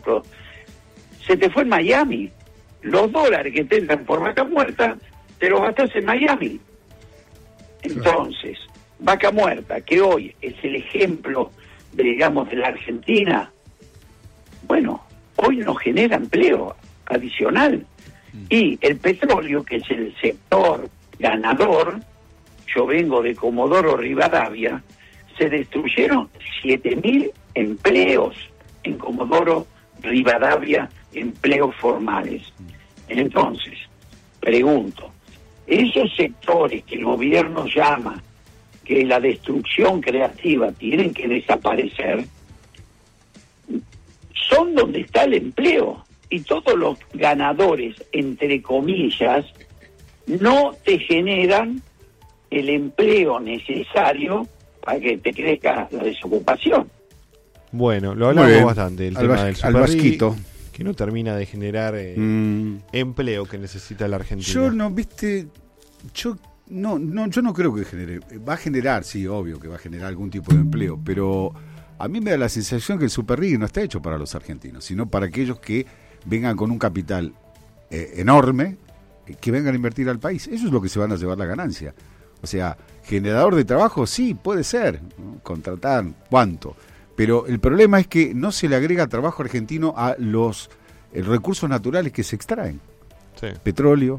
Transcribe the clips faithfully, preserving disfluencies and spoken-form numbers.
ejemplo, se te fue en Miami. Los dólares que te entran por Vaca Muerta, te los gastas en Miami. Entonces, Vaca Muerta, que hoy es el ejemplo, de, digamos, de la Argentina, bueno, hoy nos genera empleo adicional. Y el petróleo, que es el sector ganador, yo vengo de Comodoro Rivadavia, se destruyeron siete mil empleos en Comodoro Rivadavia, empleos formales. Entonces, pregunto, esos sectores que el gobierno llama que la destrucción creativa tienen que desaparecer, son donde está el empleo. Y todos los ganadores, entre comillas, no te generan el empleo necesario para que te crezca la desocupación. Bueno, lo hablamos bastante, el al tema vas, del al vasquito, que no termina de generar eh, mm. empleo que necesita la Argentina. Yo no, viste, yo no, no, yo no creo que genere, va a generar, sí, obvio que va a generar algún tipo de empleo, pero a mí me da la sensación que el Super Rigby no está hecho para los argentinos, sino para aquellos que vengan con un capital eh, enorme, eh, que vengan a invertir al país. Eso es lo que se van a llevar la ganancia. O sea, generador de trabajo, sí, puede ser, ¿no? Contratar, ¿cuánto? Pero el problema es que no se le agrega trabajo argentino a los eh, recursos naturales que se extraen. Sí. Petróleo,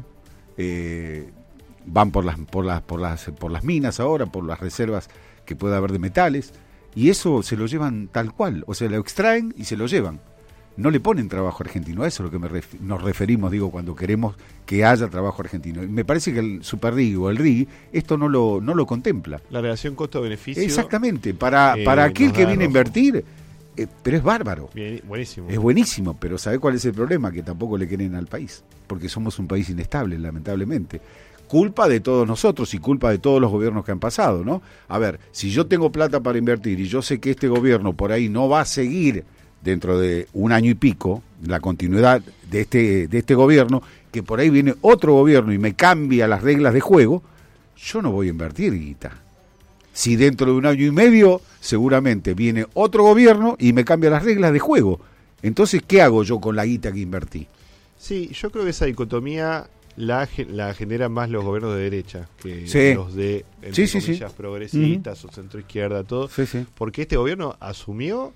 eh, van por las, por las, por las, por las minas ahora, por las reservas que pueda haber de metales, y eso se lo llevan tal cual, o sea, lo extraen y se lo llevan. No le ponen trabajo argentino, a eso es lo que me ref- nos referimos, digo, cuando queremos que haya trabajo argentino. Me parece que el Super Rigby o el Rigby esto no lo no lo contempla. La relación costo-beneficio. Exactamente, para, eh, para aquel que viene rojo. a invertir, eh, pero es bárbaro. Bien, buenísimo. Es buenísimo, pero ¿sabe cuál es el problema? Que tampoco le quieren al país, porque somos un país inestable, lamentablemente. Culpa de todos nosotros y culpa de todos los gobiernos que han pasado, ¿no? A ver, si yo tengo plata para invertir y yo sé que este gobierno por ahí no va a seguir dentro de un año y pico, la continuidad de este de este gobierno, que por ahí viene otro gobierno y me cambia las reglas de juego, yo no voy a invertir guita. Si dentro de un año y medio seguramente viene otro gobierno y me cambia las reglas de juego, entonces, ¿qué hago yo con la guita que invertí? Sí, yo creo que esa dicotomía la, la generan más los gobiernos de derecha que sí. los de, entre sí, sí, comillas, sí. progresistas uh-huh. o centroizquierda, todo, sí, sí. porque este gobierno asumió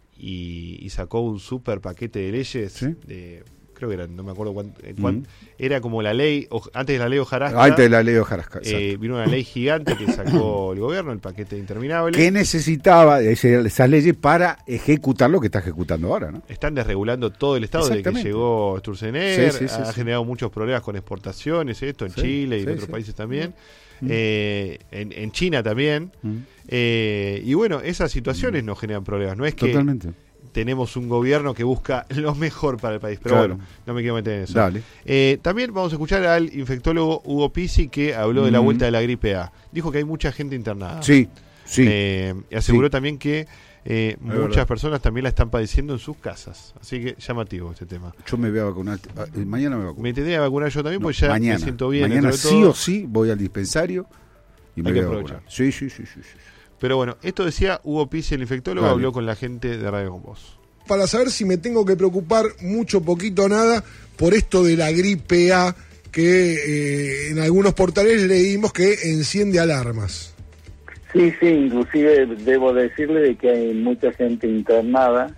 y, y sacó un super paquete de leyes, ¿sí? de, creo que eran, no me acuerdo cuánto, cuánto uh-huh. era como la ley, o, antes de la ley Hojarasca, antes de la ley Hojarasca, eh, vino una ley gigante que sacó el gobierno, el paquete interminable, que necesitaba ese, esas leyes para ejecutar lo que está ejecutando ahora, ¿no? Están desregulando todo el estado desde que llegó Sturzenegger, sí, sí, sí, ha sí. generado muchos problemas con exportaciones, esto en sí, Chile y sí, en otros sí. países también, mm. eh, en, en China también, mm. eh, y bueno, esas situaciones mm. nos generan problemas, no es que Totalmente. tenemos un gobierno que busca lo mejor para el país, pero claro. bueno, no me quiero meter en eso. Dale. Eh, también vamos a escuchar al infectólogo Hugo Pizzi, que habló de la vuelta de la gripe A. Dijo que hay mucha gente internada. Sí, sí. Eh, y aseguró sí. también que eh, muchas verdad. personas también la están padeciendo en sus casas. Así que llamativo este tema. Yo me voy a vacunar. Mañana me vacuno. Me tendría que vacunar yo también, no, porque ya mañana. me siento bien. Mañana sí todo. o sí voy al dispensario y me hay voy que a aprovechar. vacunar. Sí, sí, sí, sí, sí. Pero bueno, esto decía Hugo Pizzi, el infectólogo, Dale. habló con la gente de Radio Con Voz. Para saber si me tengo que preocupar mucho, poquito, nada, por esto de la gripe A, que eh, en algunos portales leímos que enciende alarmas. Sí, sí, inclusive debo decirle de que hay mucha gente internada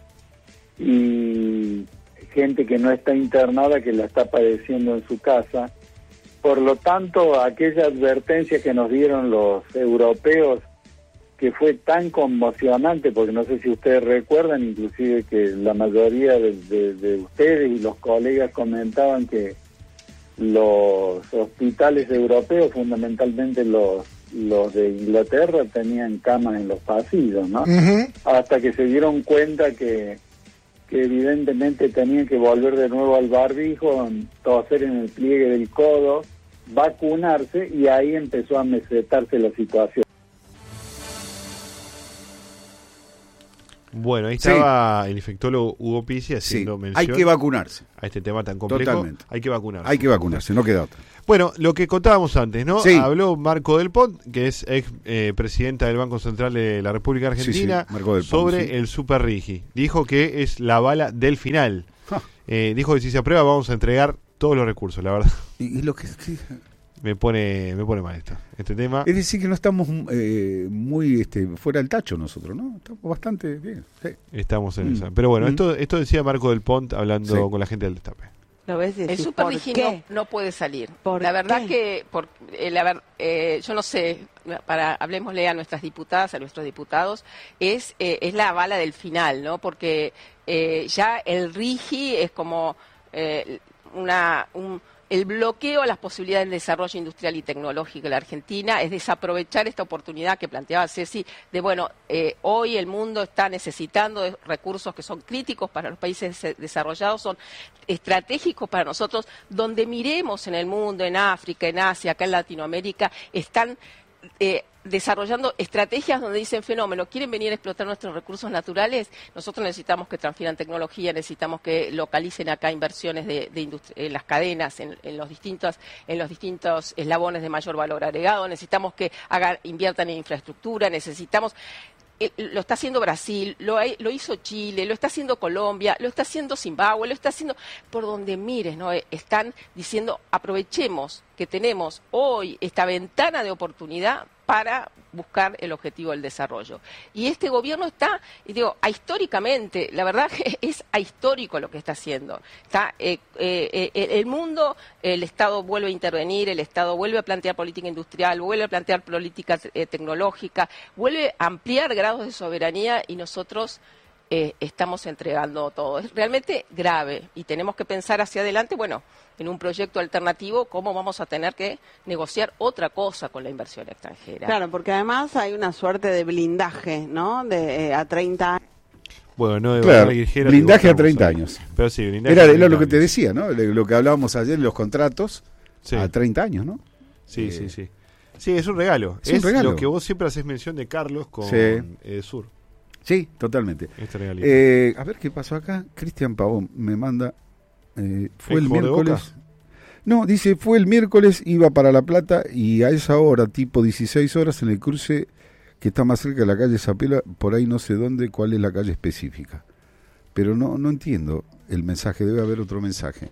y gente que no está internada que la está padeciendo en su casa. Por lo tanto, aquella advertencia que nos dieron los europeos, que fue tan conmocionante, porque no sé si ustedes recuerdan, inclusive que la mayoría de, de, de ustedes y los colegas comentaban que los hospitales europeos, fundamentalmente los los de Inglaterra, tenían camas en los pasillos, ¿no? Uh-huh. Hasta que se dieron cuenta que, que evidentemente tenían que volver de nuevo al barbijo, toser en el pliegue del codo, vacunarse, y ahí empezó a mesetarse la situación. Bueno, ahí estaba sí. el infectólogo Hugo Pizzi haciendo sí. mención Hay que vacunarse. a este tema tan complejo. Totalmente. Hay que vacunarse. Hay que vacunarse, no queda otra. Bueno, lo que contábamos antes, ¿no? Sí. Habló Marco Del Pont, que es ex eh, presidenta del Banco Central de la República Argentina, Sí, sí, Marco Del Pont, sobre sí. el Super Rigi. Dijo que es la bala del final. Ah. Eh, dijo que si se aprueba vamos a entregar todos los recursos, la verdad. Y, y lo que sí, Me pone me pone mal esto, este tema. es decir que no estamos eh, muy este, fuera del tacho nosotros, ¿no? Estamos bastante bien. Sí. Estamos en Mm. esa. Pero bueno, Mm. esto esto decía Marco Del Pont hablando Sí. con la gente del Destape. ¿Lo ves? El Decís, Super ¿por Rigi qué? no, no puede salir. ¿Por la verdad qué? que, por, eh, la ver- eh, yo no sé, para hablemosle a nuestras diputadas, a nuestros diputados, es, eh, es la bala del final, ¿no? Porque eh, ya el Rigi es como eh, una... Un, el bloqueo a las posibilidades de desarrollo industrial y tecnológico de la Argentina, es desaprovechar esta oportunidad que planteaba Ceci, de bueno, eh, hoy el mundo está necesitando de recursos que son críticos para los países des- desarrollados, son estratégicos para nosotros, donde miremos en el mundo, en África, en Asia, acá en Latinoamérica, están eh, desarrollando estrategias donde dicen fenómeno, quieren venir a explotar nuestros recursos naturales, nosotros necesitamos que transfieran tecnología, necesitamos que localicen acá inversiones de, de industri- en las cadenas, en, en los distintos, en los distintos eslabones de mayor valor agregado, necesitamos que hagan, inviertan en infraestructura, necesitamos eh, lo está haciendo Brasil, lo, ha- lo hizo Chile, lo está haciendo Colombia, lo está haciendo Zimbabue, lo está haciendo por donde mires, ¿no? Eh, Están diciendo aprovechemos que tenemos hoy esta ventana de oportunidad para buscar el objetivo del desarrollo. Y este gobierno está, y digo, ahistóricamente, la verdad que es ahistórico lo que está haciendo. Está, eh, eh, eh, el mundo, el Estado vuelve a intervenir, el Estado vuelve a plantear política industrial, vuelve a plantear política eh, tecnológica, vuelve a ampliar grados de soberanía y nosotros eh, estamos entregando todo. Es realmente grave y tenemos que pensar hacia adelante, bueno, en un proyecto alternativo, cómo vamos a tener que negociar otra cosa con la inversión extranjera. Claro, porque además hay una suerte de blindaje, ¿no? De eh, a treinta años. Bueno, no de Claro, Bernal Guijera, blindaje te a gustamos treinta ahí. años. Pero sí, blindaje Era, a era treinta lo que te años. decía, ¿no? Le- Lo que hablábamos ayer, los contratos Sí. a treinta años, ¿no? Sí, Eh, sí, sí. Sí, es un regalo. Es un Es regalo. lo que vos siempre haces mención de Carlos con Sí. eh, Sur. Sí, totalmente. Este regalito. Eh, a ver qué pasó acá. Cristian Pavón me manda. eh, fue ¿El el jugador de miércoles. No, dice, fue el miércoles, iba para La Plata y a esa hora, tipo dieciséis horas, en el cruce que está más cerca de la calle Zapela, por ahí no sé dónde, cuál es la calle específica. Pero no, no entiendo el mensaje, debe haber otro mensaje.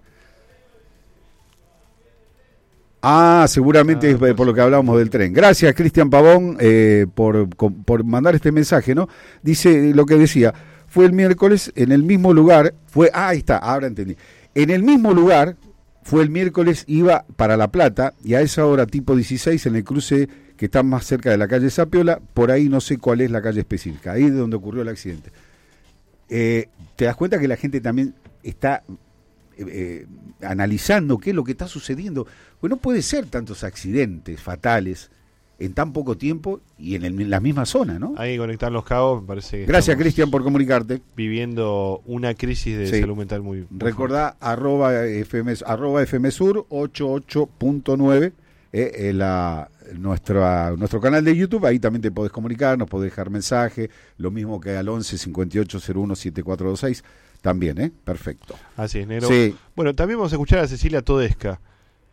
Ah, seguramente Ah, es pues. por lo que hablábamos del tren. Gracias, Cristian Pavón, eh, por, con- por mandar este mensaje, ¿no? Dice lo que decía, fue el miércoles en el mismo lugar, fue, ah, ahí está, ahora entendí. En el mismo lugar, fue el miércoles, iba para La Plata, y a esa hora, tipo dieciséis, en el cruce que está más cerca de la calle Zapiola, por ahí no sé cuál es la calle específica, ahí es donde ocurrió el accidente. Eh, ¿Te das cuenta que la gente también está eh, eh, analizando qué es lo que está sucediendo? Pues no puede ser tantos accidentes fatales en tan poco tiempo y en, el- en la misma zona, ¿no? Hay que conectar los cabos, me parece que Gracias, estamos Cristian, por comunicarte. viviendo una crisis de Sí. salud mental muy, muy Recordá, arroba, F M, arroba F M Sur ochenta y ocho punto nueve, eh, eh, la, nuestra, nuestro canal de YouTube, ahí también te podés comunicar, nos podés dejar mensaje, lo mismo que al once cincuenta y ocho cero uno setenta y cuatro veintiséis, también, ¿eh? Perfecto. fuerte. Así es, negro. Sí. Bueno, también vamos a escuchar a Cecilia Todesca,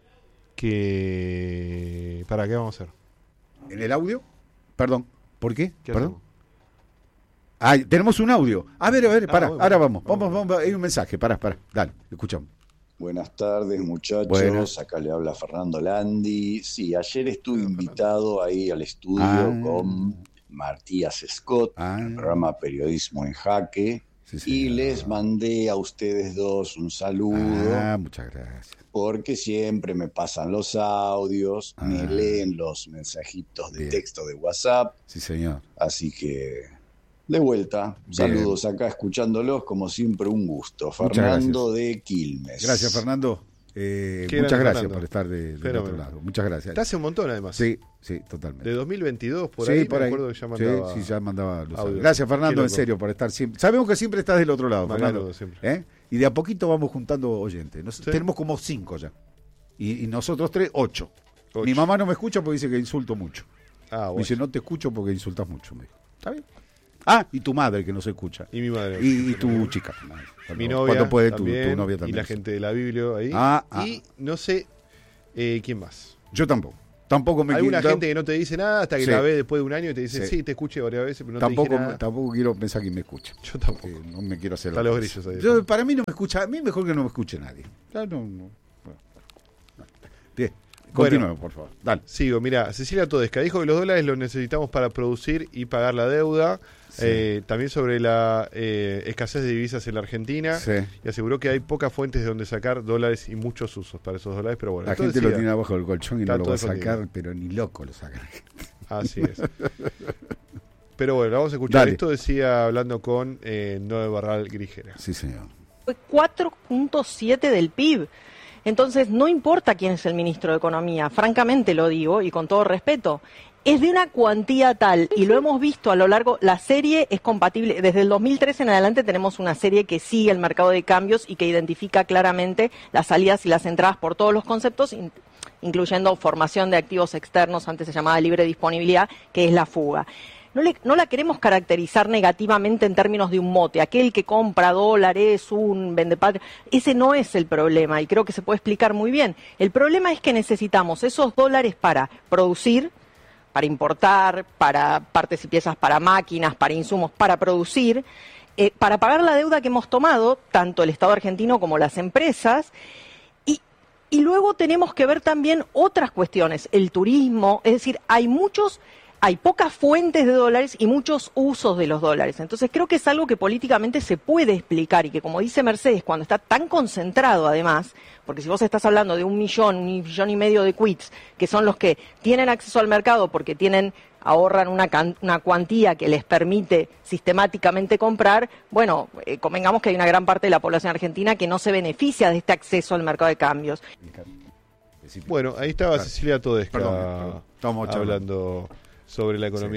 que... ¿Para qué vamos a hacer? ¿En el audio? Perdón, ¿por qué? ¿Qué Perdón. hacemos? Ah, tenemos un audio. A ver, a ver, Ah, pará, bueno, ahora vamos, vamos. vamos, vamos, hay un mensaje, pará, pará, dale, escuchamos. Buenas tardes, muchachos. Buenas. Acá le habla Fernando Landi. Sí, ayer estuve invitado ahí al estudio Ah. con Matías Scott, Ah. el programa Periodismo en Jaque. Sí, Y señor. les mandé a ustedes dos un saludo, Ah, muchas gracias. porque siempre me pasan los audios, Ah. me leen los mensajitos de Bien. texto de WhatsApp. Sí, señor. Así que, de vuelta, Bien. saludos acá escuchándolos, como siempre, un gusto. Muchas Fernando de Quilmes. Gracias, Fernando. Eh, Qué muchas grande, gracias Fernando. por estar de, del Fenómeno. otro lado. Muchas gracias. Está hace un montón, además. Sí, sí, totalmente. De dos mil veintidós, por sí, ahí, por me ahí. acuerdo que ya Sí, mandaba... sí, ya mandaba los audio. audios. Gracias, Qué Fernando, en loco. serio, por estar siempre. Sabemos que siempre estás del otro lado, Me Fernando. acuerdo siempre. ¿Eh? Y de a poquito vamos juntando oyentes. Nos- Sí. Tenemos como cinco ya. Y, y nosotros tres, ocho. Ocho. Mi mamá no me escucha porque dice que insulto mucho. Ah, Me bueno. dice, no te escucho porque insultas mucho. Me dijo. ¿Está bien? Ah, y tu madre que no se escucha. Y mi madre. Y, y tu chica. Mi Cuando- novia, cuando puede tu, también, tu novia también. y la gente de la Biblia ahí. Ah, ah. Y no sé, Eh, ¿Quién más? Yo tampoco. Tampoco me Alguna quiero, gente que no te dice nada hasta que sí. la ve después de un año y te dice, sí, Sí. te escuché varias veces, pero no tampoco, te dije nada. tampoco quiero pensar que me escucha. Yo tampoco. Porque no me quiero hacer Está la los cabeza. grillos ahí. Yo, para mí no me escucha, a mí mejor que no me escuche nadie. Ya no, no, bueno, no. Bien, continúe, por favor. Dale. Sigo, mira, Cecilia Todesca dijo que los dólares los necesitamos para producir y pagar la deuda. Sí. Eh, también sobre la eh, escasez de divisas en la Argentina. Sí. Y aseguró que hay pocas fuentes de donde sacar dólares y muchos usos para esos dólares, pero bueno. La entonces gente lo siga. tiene abajo del colchón y Está no lo va a todo sacar, escondido. pero ni loco lo sacan. Así es. Pero bueno, vamos a escuchar. Dale. Esto decía hablando con eh, Noé Barral Grijera. Sí, señor. Fue cuatro punto siete del P I B. Entonces, no importa quién es el ministro de Economía, francamente lo digo y con todo respeto, es de una cuantía tal, y lo hemos visto a lo largo, la serie es compatible, desde el dos mil trece en adelante tenemos una serie que sigue el mercado de cambios y que identifica claramente las salidas y las entradas por todos los conceptos, in- incluyendo formación de activos externos, antes se llamaba libre disponibilidad, que es la fuga. No, le, no la queremos caracterizar negativamente en términos de un mote. Aquel que compra dólares, un vendepatria, ese no es el problema y creo que se puede explicar muy bien. El problema es que necesitamos esos dólares para producir, para importar, para partes y piezas para máquinas, para insumos, para producir, eh, para pagar la deuda que hemos tomado, tanto el Estado argentino como las empresas. Y, y luego tenemos que ver también otras cuestiones, el turismo, es decir, hay muchos... Hay pocas fuentes de dólares y muchos usos de los dólares. Entonces creo que es algo que políticamente se puede explicar y que, como dice Mercedes, cuando está tan concentrado además, porque si vos estás hablando de un millón, un millón y medio de quits, que son los que tienen acceso al mercado porque tienen ahorran una, can, una cuantía que les permite sistemáticamente comprar, bueno, eh, convengamos que hay una gran parte de la población argentina que no se beneficia de este acceso al mercado de cambios. Bueno, ahí estaba Cecilia Todesca Perdón, perdón. Estamos hablando sobre la economía.